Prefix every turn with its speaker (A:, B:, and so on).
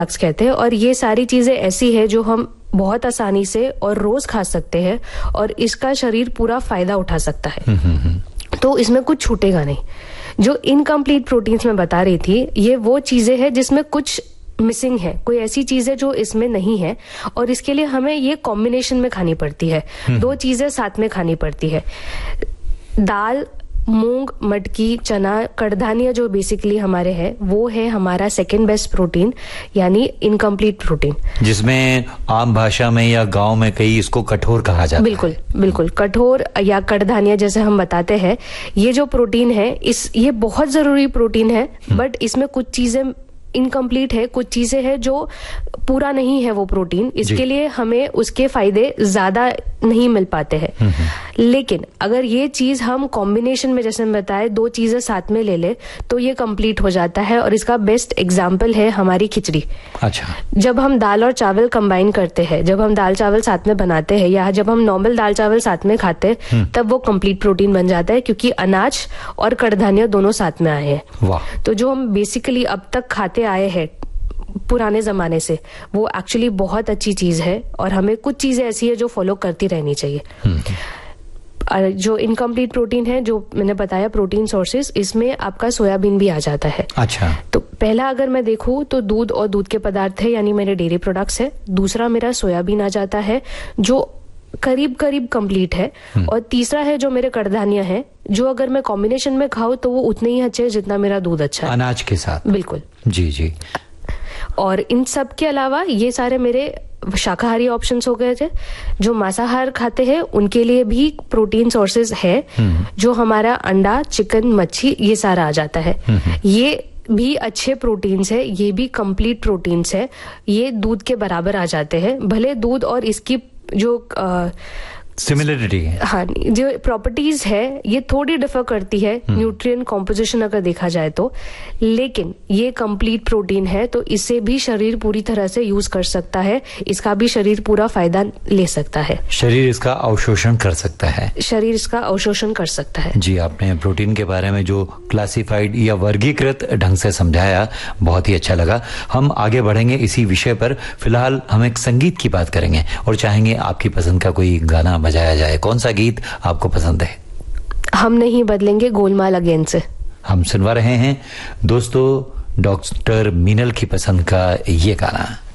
A: कहते हैं, और ये सारी चीजें ऐसी है जो हम बहुत आसानी से और रोज खा सकते हैं और इसका शरीर पूरा फायदा उठा सकता है। तो इसमें कुछ छूटेगा नहीं। जो इनकम्प्लीट प्रोटीन्स मैं बता रही थी, ये वो चीजें हैं जिसमें कुछ मिसिंग है, कोई ऐसी चीज है जो इसमें नहीं है, और इसके लिए हमें ये कॉम्बिनेशन में खानी पड़ती है। दो चीजें साथ में खानी पड़ती है। दाल, मूंग, मटकी, चना, कड़धान्य जो बेसिकली हमारे हैं, वो है हमारा सेकंड बेस्ट प्रोटीन, यानी इनकम्प्लीट प्रोटीन, जिसमें
B: आम भाषा में या गांव में कई इसको कठोर कहा जाता है।
A: बिल्कुल बिल्कुल, कठोर या कड़धान्य जैसे हम बताते हैं। ये जो प्रोटीन है, ये बहुत जरूरी प्रोटीन है, बट इसमें कुछ चीजें इनकम्प्लीट है, कुछ चीजें हैं जो पूरा नहीं है वो प्रोटीन, इसके लिए हमें उसके फायदे ज्यादा नहीं मिल पाते हैं। लेकिन अगर ये चीज हम कॉम्बिनेशन में, जैसे हम बताए, दो चीजें साथ में ले ले तो ये कंप्लीट हो जाता है। और इसका बेस्ट एग्जाम्पल है हमारी खिचड़ी।
B: अच्छा,
A: जब हम दाल और चावल कंबाइन करते हैं, जब हम दाल चावल साथ में बनाते हैं, या जब हम नॉर्मल दाल चावल साथ में खाते हैं, तब वो कंप्लीट प्रोटीन बन जाता है, क्योंकि अनाज और कड़धान्य दोनों साथ में आए हैं।
B: वाह।
A: तो जो हम बेसिकली अब तक खाते आए हैं पुराने जमाने से, वो एक्चुअली बहुत अच्छी चीज है, और हमें कुछ चीजें ऐसी है जो फॉलो करती रहनी चाहिए। जो इनकम्प्लीट प्रोटीन है, जो मैंने बताया प्रोटीन सोर्सेज, इसमें आपका सोयाबीन भी आ जाता है।
B: अच्छा।
A: तो पहला अगर मैं देखूं तो दूध और दूध के पदार्थ है, यानी मेरे डेयरी प्रोडक्ट्स है। दूसरा मेरा सोयाबीन आ जाता है, जो करीब करीब कंप्लीट है। और तीसरा है जो मेरे कड़धान्य है, जो अगर मैं कॉम्बिनेशन में खाऊं तो वो उतने ही अच्छे हैं जितना मेरा दूध अच्छा है,
B: अनाज के साथ।
A: बिल्कुल,
B: जी जी।
A: और इन सब के अलावा ये सारे मेरे शाकाहारी ऑप्शंस हो गए थे। जो मांसाहार खाते हैं उनके लिए भी प्रोटीन सोर्सेज है, जो हमारा अंडा, चिकन, मच्छी, ये सारा आ जाता है। ये भी अच्छे प्रोटीन्स है, ये भी कंप्लीट प्रोटीन्स है, ये दूध के बराबर आ जाते हैं। भले दूध और इसकी जो
B: सिमिलरिटी है,
A: हाँ, जो प्रॉपर्टीज है ये थोड़ी डिफर करती है न्यूट्रिएंट कॉम्पोजिशन अगर देखा जाए तो, लेकिन ये कंप्लीट प्रोटीन है, तो इसे भी शरीर पूरी तरह से यूज कर सकता है, इसका भी शरीर पूरा फायदा ले सकता है।
B: शरीर इसका अवशोषण कर सकता है,
A: शरीर इसका अवशोषण कर सकता है।
B: जी, आपने प्रोटीन के बारे में जो क्लासिफाइड या वर्गीकृत ढंग से समझाया, बहुत ही अच्छा लगा। हम आगे बढ़ेंगे इसी विषय पर। फिलहाल हम एक संगीत की बात करेंगे और चाहेंगे आपकी पसंद का कोई गाना बजाया जाए। कौन सा गीत आपको पसंद है?
A: हम नहीं बदलेंगे, गोलमाल अगेन से
B: हम सुनवा रहे हैं दोस्तों डॉक्टर मीनल की पसंद का ये गाना।